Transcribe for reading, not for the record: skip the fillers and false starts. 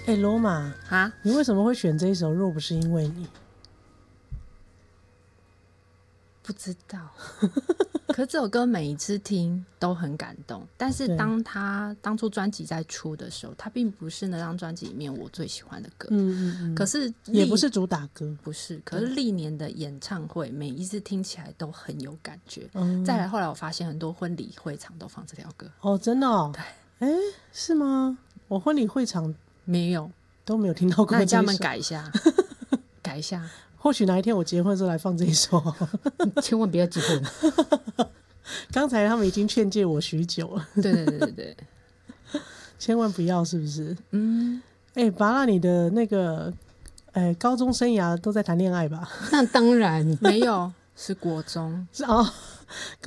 罗马啊， 你为什么会选这一首？若不是因为你， 不知道。可是这首歌每一次听都很感动，但是当他当初专辑在出的时候，他并不是那张专辑里面我最喜欢的歌。可是也不是主打歌， 不是。可是历年的演唱会，每一次听起来都很有感觉。再来后来我发现很多婚礼会场都放这条歌。 哦，真的哦？ 对， 是吗？我婚礼会场没有， 都没有听到过这一首。 那你叫他们改一下，改一下。 或许哪一天我结婚的时候来放这一首。 千万不要结婚。 刚才他们已经劝诫我许久了。 对， 千万不要，是不是？拔蜡你的那个高中生涯都在谈恋爱吧？ 那当然没有，是国中。 是哦。